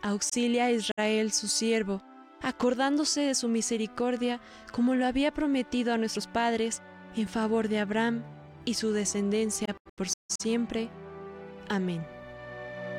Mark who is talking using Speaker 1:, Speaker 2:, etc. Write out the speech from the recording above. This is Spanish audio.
Speaker 1: Auxilia a Israel, su siervo, acordándose de su misericordia, como lo había prometido a nuestros padres, en favor de Abraham y su descendencia por siempre. Amén.